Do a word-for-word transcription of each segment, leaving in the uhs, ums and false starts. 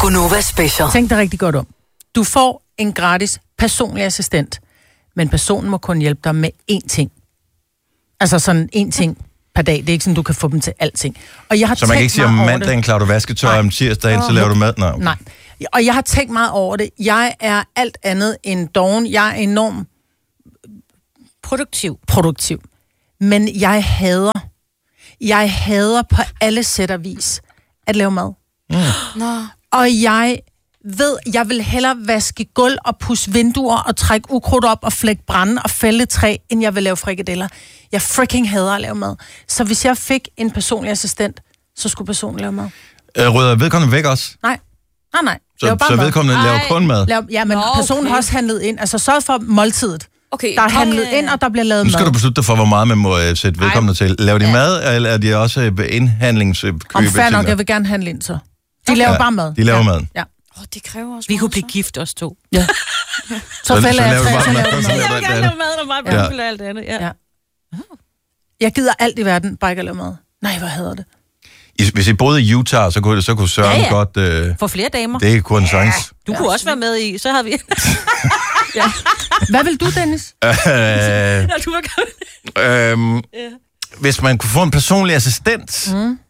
Gunova Special. Tænk dig rigtig godt om. Du får en gratis personlig assistent, men personen må kun hjælpe dig med én ting. Altså sådan én ting per dag. Det er ikke sådan, du kan få dem til alting. Og jeg har så man kan ikke sige, om mandagen klarer du vasketøj, om tirsdagen, så laver du mad? Nej. Okay. Nej. Og jeg har tænkt meget over det. Jeg er alt andet end doven. Jeg er enormt produktiv. produktiv. Men jeg hader, jeg hader på alle sæt og vis at lave mad. Mm. Nå. Og jeg ved, jeg vil hellere vaske gulv og pusse vinduer og trække ukrudt op og flække brænde og fælde træ, end jeg vil lave frikadeller. Jeg freaking hader at lave mad. Så hvis jeg fik en personlig assistent, så skulle personen lave mad. Øh, rydder vedkommende væk også? Nej. Nej, nej. Så, så vedkommende Ej. laver kun mad? Laver, ja, men Nå, okay. personen har også handlet ind. Altså sørg for måltidet. Okay, der er handlet okay. ind, og der bliver lavet mad. Nu skal mad. Du beslutte dig for, hvor meget man må uh, sætte vedkommende Ej. til. Laver de ja. mad, eller er de også uh, indhandlingskøb? Om fair nok, jeg vil gerne handle ind så. De okay. laver ja, bare mad. De laver ja. mad. Ja. Oh, det kræver også Vi kunne blive gift os to. Ja. så fælder jeg træ, så laver du mad. Jeg vil gerne lave mad, og mig ja. og alt andet. Ja. Ja. Jeg gider alt i verden, bare ikke at lave mad. Nej, hvad hedder det? I, hvis I boede i Utah, så kunne, så kunne Søren ja, ja. godt... Øh, For flere damer. Det kunne en chance. Du kunne ja. også være med i, så havde vi... ja. Hvad vil du, Dennis? Øh, ja, du var øhm, ja. Hvis man kunne få en personlig assistent, mm.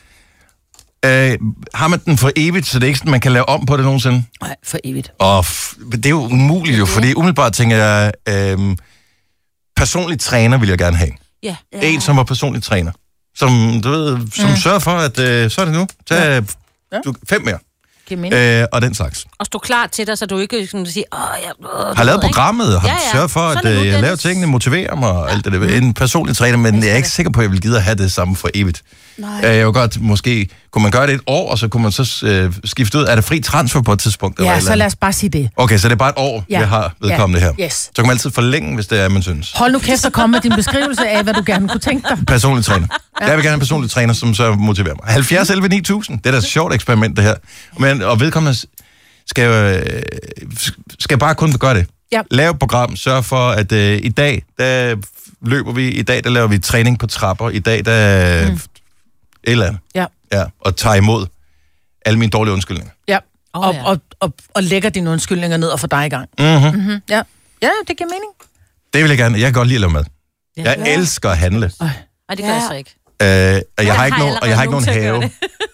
øh, har man den for evigt, så det er ikke sådan, man kan lave om på det nogensinde? Nej, for evigt. Og f- det er jo umuligt jo, fordi umiddelbart tænker jeg, øh, personlig træner vil jeg gerne have. Ja. En, som var personlig træner. Som, du ved, som mm. sørger for, at øh, så er det nu. Tag ja. du, fem mere. Øh, og den slags. Og stå klar til dig, så du ikke sådan siger, åh, jeg... Øh, har lavet programmet, og har ja, ja. sørget for, at øh, jeg laver tingene, motiverer mig og ja. alt det der. En personlig træner, men jeg er ikke sikker på, at jeg vil gide at have det samme for evigt. Nej. Jeg vil godt, måske, kunne man gøre det et år, og så kunne man så øh, skifte ud. Er der fri transfer på et tidspunkt? Ja, så lad os bare sige det. Okay, så det er bare et år, ja. jeg har vedkommende ja. her. Yes. Så kan man altid forlænge, hvis det er, man synes. Hold nu kæft og kom med din beskrivelse af, hvad du gerne kunne tænke dig. Personlig træner. Ja. Jeg vil gerne have en personlig træner, som så motiverer mig. halvfjerds elleve ni tusind, det er da et sjovt eksperiment, det her. Men, og vedkommende skal, øh, skal bare kun gøre det. Ja. Lave et program, sørg for, at øh, i dag, der løber vi, i dag, der laver vi træning på trapper, i dag, der... Mm. Et eller andet. Ja. Ja, og tager imod alle mine dårlige undskyldninger. Ja, og, oh, ja. Og, og, og lægger dine undskyldninger ned og får dig i gang. Mm-hmm. Mm-hmm. Ja. Ja, det giver mening. Det vil jeg gerne. Jeg kan godt lide at lave mad. Ja. Jeg ja. elsker at handle. Nej, det gør jeg så ikke. Øh, og jeg har ikke nogen, og jeg har ikke nogen have.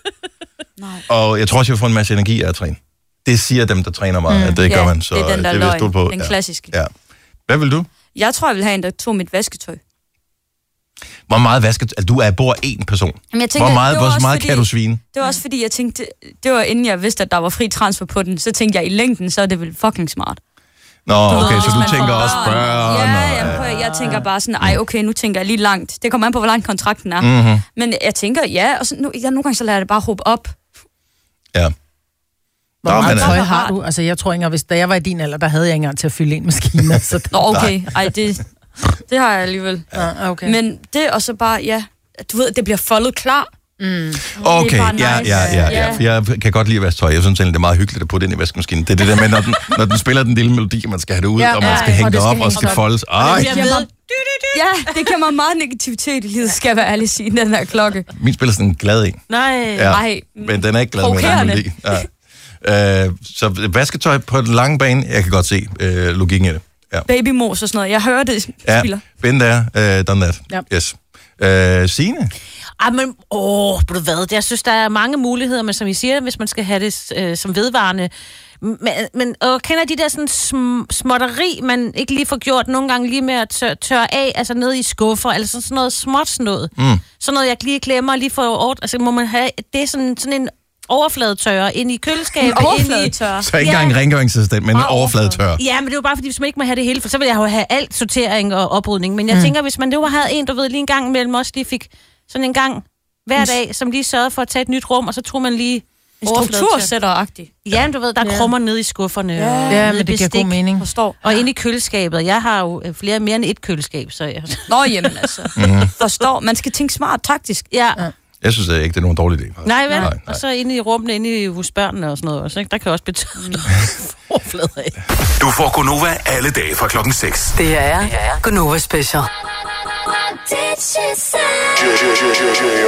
Og jeg tror også, jeg får en masse energi af at træne. Det siger dem, der træner meget, mm. at det ja, gør man. Så det er den, der det vil jeg stole på. Den klassiske. Ja. Hvad vil du? Jeg tror, jeg vil have en, der tog mit vasketøj. Hvor meget vasketøj? Altså, du er bor én person. Jamen, jeg tænker, hvor meget, hvor meget fordi, kan du svine? Det var også fordi, jeg tænkte, det var inden jeg vidste, at der var fri transfer på den, så tænkte jeg, i længden, så er det vel fucking smart. Nå, okay, så du tænker også børn. Ja, jeg, prøver, jeg tænker bare sådan, ej, okay, nu tænker jeg lige langt. Det kommer an på, hvor lang kontrakten er. Mm-hmm. Men jeg tænker, ja, og så, nu, ja, nogle gange så lader jeg det bare hobe op. Ja. Hvor Nå, meget tøj har du? Altså, jeg tror ikke, hvis da jeg var i din alder, der havde jeg ikke engang til at fylde en maskine. Så Nå, okay. Ej, det, det har jeg alligevel. Ja, okay. Men det og så bare, ja, du ved, det bliver foldet klar. Mm. Okay, nice. ja, ja, ja, ja. For jeg kan godt lide at vaske tøj. Jeg synes egentlig, det er meget hyggeligt at putte ind i vaskemaskinen. Det er det der med, når den, når den spiller den lille melodi, man skal have det ud, ja, og man ja, skal hænge det op, og skal foldes. Ej. Det ved, ja, det kan mig meget negativitet i livet, skal jeg være ærlig sige, den her klokke. Min spiller sådan en glad en. Nej, ja, nej. Men den er ikke glad med den melodi. Ja. Uh, så vasketøj på den lange bane, jeg kan godt se uh, logikken i det. Ja. Babymos og sådan noget, jeg hører det spiller. Ja, been there, uh, done that. Ja. Yes. Uh, Signe? Ej, men, åh, ved du hvad, jeg synes, der er mange muligheder, men som I siger, hvis man skal have det øh, som vedvarende. Men, men og kender de der sådan sm- småtteri, man ikke lige får gjort nogle gange lige med at tør- tørre af, altså nede i skuffer, eller sådan, sådan noget småt noget. Mm. Sådan noget, jeg lige glemmer, lige for ord, altså må man have, det er sådan, sådan en overfladetørrer ind i køleskabet. En overfladetørrer? Så ikke engang ja. en rengøringsassistent, men en overfladetørrer. Ja, men det er jo bare, fordi hvis man ikke må have det hele, for så vil jeg jo have alt sortering og oprydning. Men jeg mm. tænker, hvis man nu havde en, du ved, lige en gang imellem også lige fik sådan en gang hver dag, som lige sørgede for at tage et nyt rum, og så tror man lige en struktursætter-agtigt. Ja, du ved, der ja. krummer ned i skufferne. Ja, ja men det giver god mening. Forstår. Og ja. inde i køleskabet. Jeg har jo flere mere end et køleskab, så jeg... Nå, jamen altså. Mm-hmm. Forstår. Man skal tænke smart, taktisk. Ja. ja. Jeg synes ikke, det er nogen dårlig idé. Faktisk. Nej, vel? Nej, nej. Og så inde i rummene, inde i hos børnene og sådan noget også, ikke? Der kan også betyde mm. forflade af. Du får Gunova alle dage fra klokken seks. Det er Gunova Special.